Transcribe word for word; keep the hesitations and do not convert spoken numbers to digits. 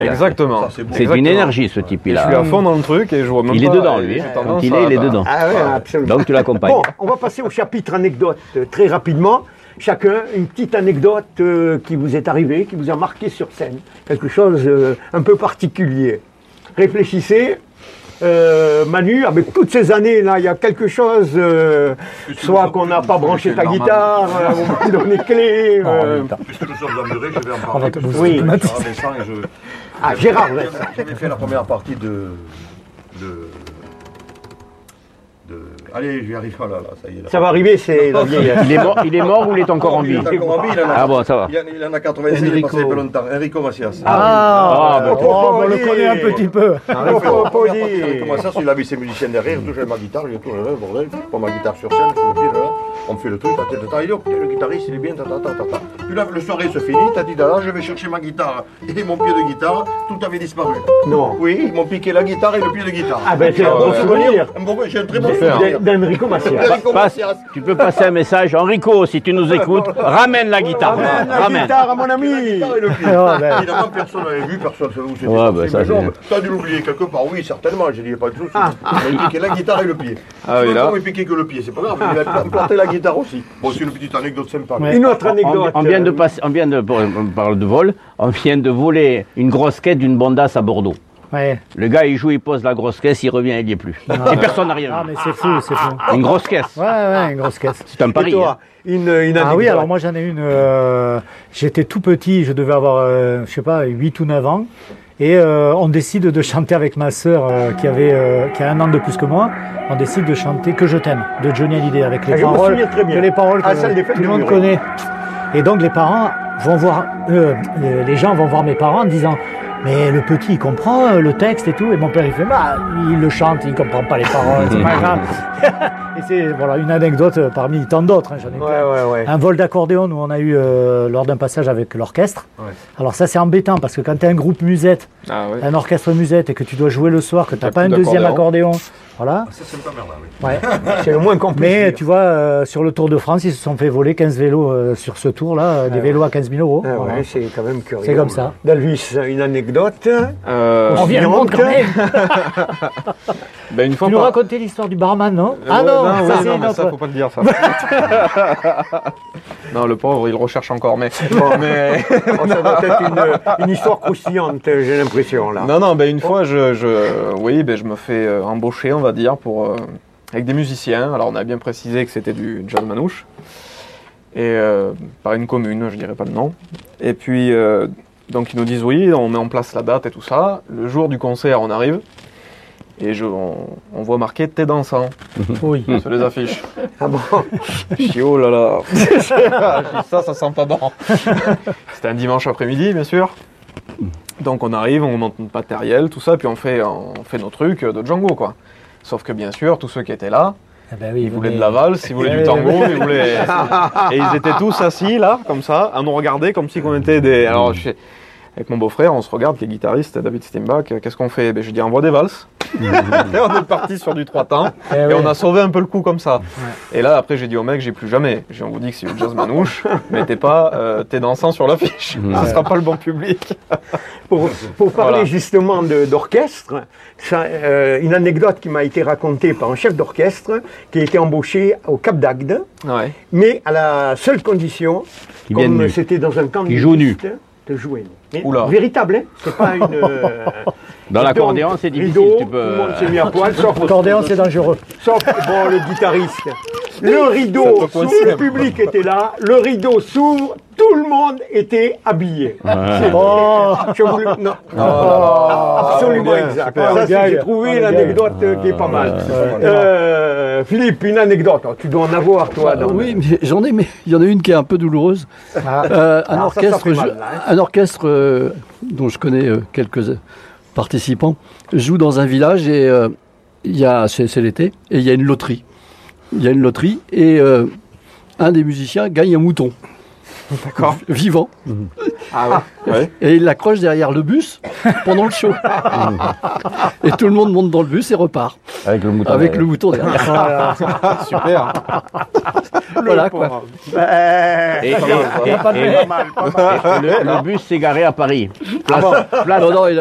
Exactement. C'est une énergie, ce type-là. Je suis à fond dans le truc et je vois même Il pas, est dedans, lui. j'ai Quand tendance il à- est, il est dedans. Ah ouais, absolument. Donc tu l'accompagnes. Bon, on va passer au chapitre anecdote euh, très rapidement. Chacun, une petite anecdote euh, qui vous est arrivée, qui vous a marqué sur scène. Quelque chose euh, un peu particulier. Réfléchissez. Euh, Manu, avec toutes ces années là, il y a quelque chose, euh, soit qu'on n'a pas branché ta guitare, euh, on m'a donné clé. Euh, Puisque nous sommes amusés, je vais en parler. Avec vous. oui. Gérard Vincent et je- Ah, Gérard Vincent. J'avais fait la première partie de. de. de. Allez, je vais arriver. Oh là là, ça y est. Là. Ça va arriver, c'est la vieille. Il est mort, il est mort ou il est encore en Il vie est encore en vie, il en a- Ah bon, ça va. Il en- il en a quatre-vingt-six, il est passé il y a pas longtemps. Enrico Macias. Ah, Ah, bah, oh, on le connaît un petit peu. Faut pas dire. Enrico Macias, il avait ses musiciens derrière, tout j'avais ma guitare, j'ai tout, là, bordel, je prends ma guitare sur scène, je me dis, là, on me fait le truc, tata, tata, il est, oh, putain, le guitariste, il est bien, tata, tata, tata. Puis là, le soirée se finit, tati, tata, je vais chercher ma guitare et mon pied de guitare, tout avait disparu. Non. Oui, ils m'ont piqué la guitare et le pied de guitare. Ah ben c'est un Ah bon ouais. souvenir Un bon- J'ai un très bon d'En- souvenir. d'Enrico Macias. Enrico Passe- Macias. tu peux passer un message. Enrico, si tu nous écoutes, ramène la guitare. Ramène la Ramène. guitare à mon La ami. guitare et le pied. Oh, ben. Évidemment, personne n'avait vu, personne ne savait où c'était. Ouais, passé, bah, ça, mais genre, c'est- t'as dû l'oublier quelque part, oui, certainement. J'ai dit, il n'y a pas de souci. Il m'a piqué la guitare et le pied. Ah oui, là. Il m'a piqué que le pied, c'est pas grave, il a planté la guitare aussi. Bon, c'est une petite anecdote sympa. Ouais. Une autre On, anecdote. on vient de euh, passer, on vient de, on parle de vol, on vient de voler une grosse caisse d'une Bondasse à Bordeaux. Ouais. Le gars, il joue, il pose la grosse caisse, il revient, il n'y est plus. Et personne n'a rien Ah, vu. mais c'est fou, c'est fou. Une grosse caisse. Ouais, ouais, une grosse caisse. C'est un Et pari. toi, une, une anecdote. Ah oui, alors moi j'en ai une. euh, J'étais tout petit, je devais avoir, euh, je sais pas, huit ou neuf ans. Et euh, on décide de chanter avec ma sœur euh, qui avait euh, qui a un an de plus que moi. On décide de chanter Que je t'aime de Johnny Hallyday avec les Ah, je me paroles, souviens très bien. que les paroles Ah, que celle des fêtes tout le de monde Muret. connaît. Et donc les parents vont voir, euh, euh, les gens vont voir mes parents en disant. Mais le petit, il comprend euh, le texte et tout. Et mon père, il fait, bah, il le chante, il comprend pas les paroles, c'est pas grave. Et c'est, voilà, une anecdote euh, parmi tant d'autres, hein, j'en ai Ouais, plein. ouais, ouais. Un vol d'accordéon, nous on a eu euh, lors d'un passage avec l'orchestre. Ouais. Alors ça c'est embêtant parce que quand tu as un groupe musette, Ah ouais. un orchestre musette et que tu dois jouer le soir, que tu n'as T'as pas un plus deuxième d'accordéon. accordéon, voilà. Ça, c'est pas mal, là, oui. Ouais. C'est le moins compliqué. Mais tu vois, euh, sur le Tour de France, ils se sont fait voler quinze vélos euh, sur ce tour-là, euh, des vélos à quinze mille euros. Ah Voilà. ouais, c'est quand même curieux. C'est comme ça. Dalvis, une anecdote. Euh, On vient le monde quand même. ben une fois Tu nous par- racontais l'histoire du barman, non Euh, Ah ouais, non, ça ouais, c'est non, une mais ça autre. faut pas le dire ça. Non, le pauvre, il recherche encore, mais. mais... Oh, ça doit être une, une histoire croustillante, j'ai l'impression là. Non, non, ben une fois, je, je, oui, ben je me fais euh, embaucher, on va dire, pour, euh, avec des musiciens. Alors, on a bien précisé que c'était du jazz manouche. Et euh, par une commune, je dirais pas le nom. Et puis, euh, donc, ils nous disent oui, on met en place la date et tout ça. Le jour du concert, on arrive. Et je, on, on voit marqué T'es dansant Oui. sur les affiches. Ah bon. Je dis oh là là. Je dis, ça, ça sent pas bon. C'était un dimanche après-midi, bien sûr. Donc on arrive, on monte notre matériel, tout ça, puis on fait, on fait nos trucs de Django, quoi. Sauf que bien sûr, tous ceux qui étaient là, Ah ben oui, ils voulaient venez- de la valse, ils voulaient Eh du oui, tango, oui. ils voulaient... Et ils étaient tous assis là, comme ça, à nous regarder comme si on était des... Alors, je... avec mon beau-frère, on se regarde, les guitaristes, David Steinbach, qu'est-ce qu'on fait? Ben, je dis, envoie des valses. Et on est parti sur du trois temps, Eh et oui. on a sauvé un peu le coup comme ça. Et là, après, j'ai dit au mec, j'ai plus jamais. J'ai- On vous dit que c'est une jazz manouche, mettez pas euh, T'es dansant sur l'affiche. Ce sera pas le bon public. Pour, pour parler Voilà. justement de- d'orchestre, ça, euh, une anecdote qui m'a été racontée par un chef d'orchestre qui a été embauché au Cap d'Agde, Ouais. mais à la seule condition, Qu'il vienne comme nu. c'était dans un camp de Qu'il joue nu. nudistes, de jouer nu. Mais Oula. véritable, hein, c'est pas une... euh, Dans l'accordéon, donc, c'est difficile. rideau, Tu peux... Tout le monde s'est mis à poil, sauf, L'accordéon, c'est dangereux. sauf bon, le guitariste. Le Ça rideau, peut s'ouvre, coincer. le public était là, le rideau s'ouvre, tout le monde était habillé. Oh, Je vous le- non. Absolument bien, exact. super. Ça, c'est- Gag. j'ai trouvé Ah, l'anecdote euh, qui est pas mal. Euh, Philippe, une anecdote. Oh, tu dois en avoir, toi. dans- Oui, mais j'en ai, mais il y en a une qui est un peu douloureuse. Ah. Euh, un, Alors ça, ça orchestre, fait mal, je- là, hein. un orchestre euh, dont je connais euh, quelques euh, participants joue dans un village et euh, il y a, c'est, c'est l'été, et il y a une loterie. Il y a une loterie et euh, un des musiciens gagne un mouton. D'accord. Vivant. Ah ouais, ouais. Et il l'accroche derrière le bus pendant le show. Et tout le monde monte dans le bus et repart. Avec le mouton. Avec le mouton derrière. Super. Voilà quoi. Ben, Et, et- pas mal, et- pas mal, pas mal. et le, le bus s'est garé à Paris. Place, place, Non, non, il